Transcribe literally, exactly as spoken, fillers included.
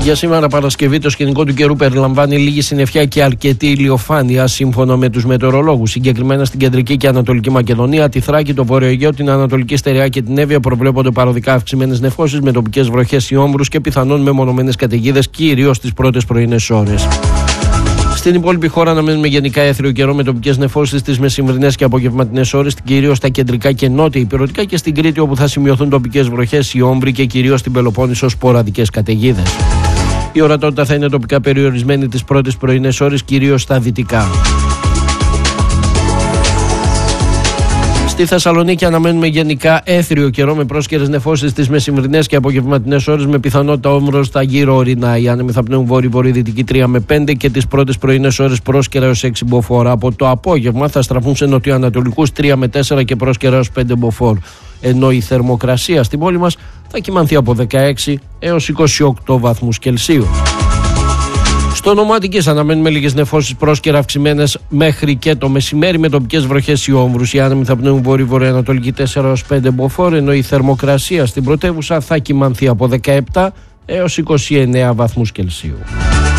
Για σήμερα Παρασκευή το σκηνικό του καιρού περιλαμβάνει λίγη συννεφιά και αρκετή ηλιοφάνεια σύμφωνα με τους μετεωρολόγους. Συγκεκριμένα στην κεντρική και ανατολική Μακεδονία, τη Θράκη, το Βόρειο Αιγαίο, την Ανατολική Στερεά και την Εύβοια προβλέπονται παροδικά αυξημένες νεφώσεις με τοπικές βροχές ή όμβρους και πιθανόν μεμονωμένες καταιγίδες, κυρίως τις πρώτες πρωινές ώρες. Στην υπόλοιπη χώρα αναμένουμε γενικά έθριο καιρό με τοπικές νεφώσεις στις μεσημβρινές και απογευματινές ώρες, κυρίως στα κεντρικά και νότια ηπειρωτικά και στην Κρήτη, όπου θα σημειωθούν τοπικές βροχές ή όμβροι και κυρίως στην Πελοπόννησο σποραδικές καταιγίδες. Η ορατότητα θα είναι τοπικά περιορισμένη τις πρώτες πρωινές ώρες, κυρίως στα δυτικά. Στη Θεσσαλονίκη αναμένουμε γενικά έθριο καιρό με πρόσκαιρες νεφώσεις στις μεσημβρινές και απογευματινές ώρες με πιθανότητα όμβρος στα γύρω ορεινά. Οι άνεμοι θα πνέουν βόρειο-βορειοδυτική τρία με πέντε και τις πρώτες πρωινές ώρες πρόσκαιρα έως έξι μποφόρ. Από το απόγευμα θα στραφούν σε νοτιοανατολικούς τρία με τέσσερα και πρόσκαιρα έως πέντε μποφόρ. Ενώ η θερμοκρασία στην πόλη μας θα κυμανθεί από δεκαέξι έως είκοσι οκτώ βαθμούς Κελσίου. Στο Νομό Αττικής αναμένουμε λίγες νεφώσεις πρόσκαιρα αυξημένες μέχρι και το μεσημέρι με τοπικές βροχές ή όμβρους. Οι άνεμοι θα πνέουν βόρειο-βορειοανατολική τέσσερα έως πέντε μποφόρ, ενώ η θερμοκρασία στην πρωτεύουσα θα κυμανθεί από δεκαεπτά έως είκοσι εννέα βαθμούς Κελσίου.